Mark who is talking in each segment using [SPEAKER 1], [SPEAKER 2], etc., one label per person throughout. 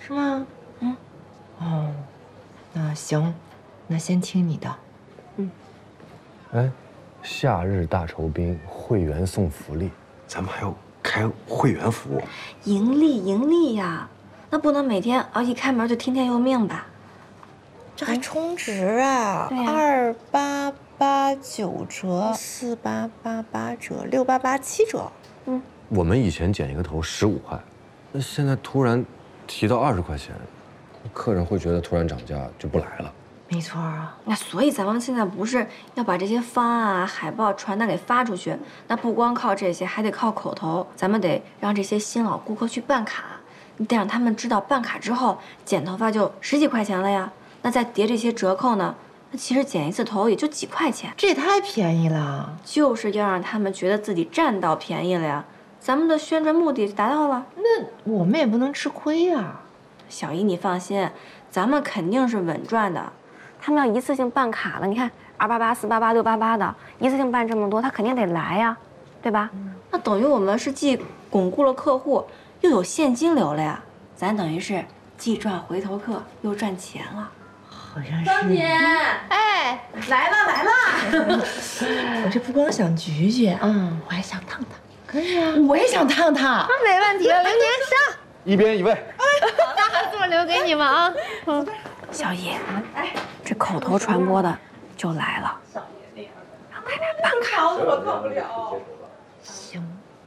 [SPEAKER 1] 是吗？嗯。哦，那行，那先听你的。嗯。
[SPEAKER 2] 哎，夏日大酬宾，会员送福利，
[SPEAKER 3] 咱们还要开会员服务。
[SPEAKER 4] 盈利呀，那不能每天一开门就天天用命吧？
[SPEAKER 1] 这还充值啊？
[SPEAKER 4] 对呀。
[SPEAKER 1] 2889折，4888折，6887折。嗯。
[SPEAKER 2] 我们以前剪一个头15块，那现在突然提到20块钱，客人会觉得突然涨价就不来了。
[SPEAKER 1] 没错啊。
[SPEAKER 4] 那所以咱们现在不是要把这些方案啊、海报、传单给发出去？那不光靠这些，还得靠口头。咱们得让这些新老顾客去办卡，你得让他们知道办卡之后剪头发就10几块钱了呀。那再叠这些折扣呢？那其实剪一次头也就几块钱，
[SPEAKER 1] 这也太便宜了。
[SPEAKER 4] 就是要让他们觉得自己占到便宜了呀。咱们的宣传目的就达到了。
[SPEAKER 1] 那我们也不能吃亏呀。
[SPEAKER 4] 小姨，你放心，咱们肯定是稳赚的。他们要一次性办卡了，你看288、488、688的，一次性办这么多，他肯定得来呀，对吧？那等于我们是既巩固了客户，又有现金流了呀。咱等于是既赚回头客，又赚钱了。
[SPEAKER 1] 好像是。
[SPEAKER 5] 张姐，
[SPEAKER 1] 哎，
[SPEAKER 5] 来了。
[SPEAKER 1] 我这不光想举举，我还想烫烫。可以啊，我也想烫烫。
[SPEAKER 5] 没问题了，刘宁上。
[SPEAKER 2] 一边一位。
[SPEAKER 5] 好大合作留给你们啊。
[SPEAKER 4] 小姨，这口头传播的就来了，让大家办卡。
[SPEAKER 5] 我看不了。
[SPEAKER 1] 行。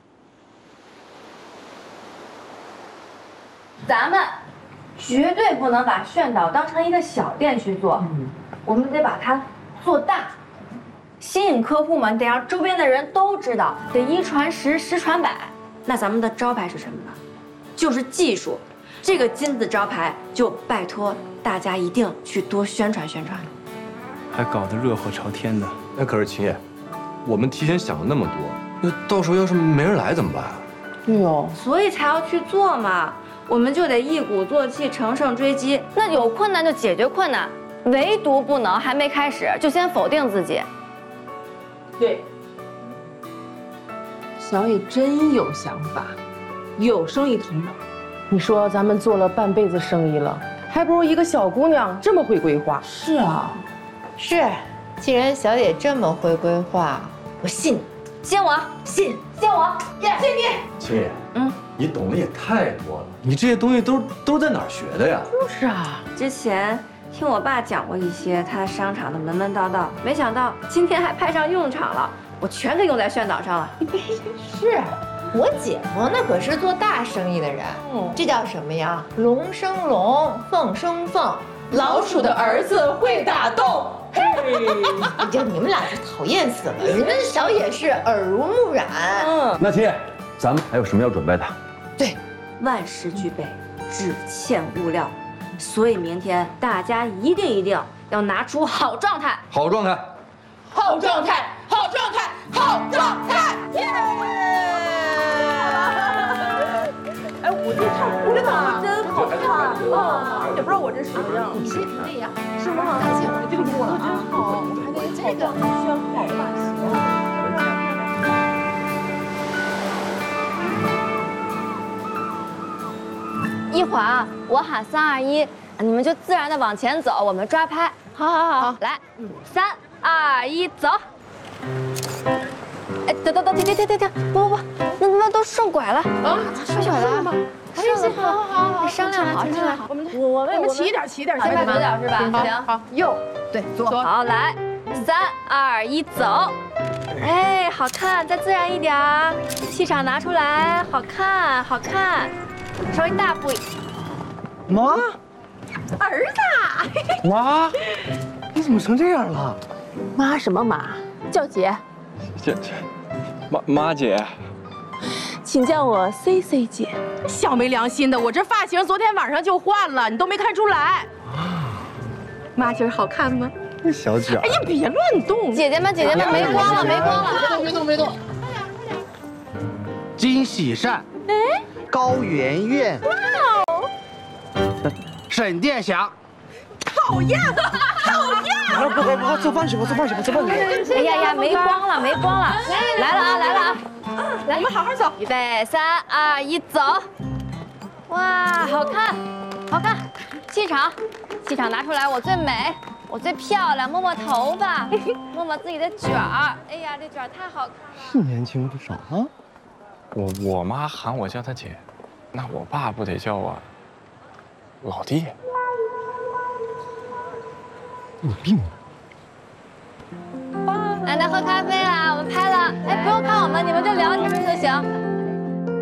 [SPEAKER 4] 咱们绝对不能把炫导当成一个小店去做，我们得把它做大，吸引客户嘛，得让周边的人都知道，得1传10，10传100。那咱们的招牌是什么呢？就是技术。这个金字招牌就拜托大家一定去多宣传宣传。
[SPEAKER 6] 还搞得热火朝天的。
[SPEAKER 2] 那可是秦爷，我们提前想了那么多，那到时候要是没人来怎么办啊？
[SPEAKER 1] 对哦。
[SPEAKER 4] 所以才要去做嘛，我们就得一鼓作气，乘胜追击。那有困难就解决困难，唯独不能还没开始就先否定自己。
[SPEAKER 5] 对，小野真有想法，有生意头脑。你说咱们做了半辈子生意了，还不如一个小姑娘这么会规划。是啊，
[SPEAKER 1] 是，既然小姐这么会规划，我信你。
[SPEAKER 4] 信我，信我，信你。
[SPEAKER 2] 秦爷，你懂得也太多了，你这些东西都是在哪儿学的呀？
[SPEAKER 5] 就是啊，
[SPEAKER 4] 之前听我爸讲过一些他商场的门门道道，没想到今天还派上用场了，我全给用在炫导上了。
[SPEAKER 1] 是。我姐夫那可是做大生意的人，这叫什么呀？龙生龙，凤生凤，老鼠的儿子会打洞。嘿，你们俩是讨厌死了，人家小野是耳濡目染。
[SPEAKER 2] 那秦爷，咱们还有什么要准备的？
[SPEAKER 1] 对，
[SPEAKER 4] 万事俱备，只欠物料，所以明天大家一定要拿出好状态。
[SPEAKER 2] 好状态，
[SPEAKER 1] 好状态，好状态，好状态！
[SPEAKER 5] 哎，我这唱哭了呢，真好看啊！也不知道我这什么样。你先准备呀，是吗？大姐，这个过了啊，真好，我这个需要好发
[SPEAKER 4] 型。一会儿啊，我喊3、2、1，你们就自然的往前走，我们抓拍。好，来，3、2、1，走。哎，等，不，那都顺拐了啊，顺拐了吗？行，好，商量好，
[SPEAKER 5] 我们齐一点，先
[SPEAKER 4] 快走点是吧？行，
[SPEAKER 5] 好，右，对，左，
[SPEAKER 4] 好，来，3、2、1，走。哎，好看，再自然一点，气场拿出来，好看，稍微大步。
[SPEAKER 6] 妈，
[SPEAKER 5] 儿子，
[SPEAKER 6] 妈，你怎么成这样了？
[SPEAKER 5] 妈什么妈？叫姐。
[SPEAKER 6] 妈姐，
[SPEAKER 5] 请叫我 CC 姐。小没良心的，我这发型昨天晚上就换了，你都没看出来。妈今儿好看吗？
[SPEAKER 6] 小脚。
[SPEAKER 5] 哎呀，别乱动！姐姐们，没光了。
[SPEAKER 6] 别动。
[SPEAKER 7] 金喜善，高圆圆，沈殿霞。
[SPEAKER 5] 讨厌！
[SPEAKER 6] 不，做饭去吧。
[SPEAKER 4] 哎呀，没光了。来了啊！来，
[SPEAKER 5] 我们好好走。
[SPEAKER 4] 预备，3、2、1，走。哇，好看！ 好看，气场拿出来，我最美，我最漂亮，摸摸头发，摸摸自己的卷儿。哎呀，这卷儿太好看了，
[SPEAKER 6] 是年轻不少啊。
[SPEAKER 8] 我妈喊我叫她姐，那我爸不得叫我老弟？
[SPEAKER 6] 有病啊！
[SPEAKER 4] 来喝咖啡啦，我们拍了。哎，不用看我们，你们就聊天就行。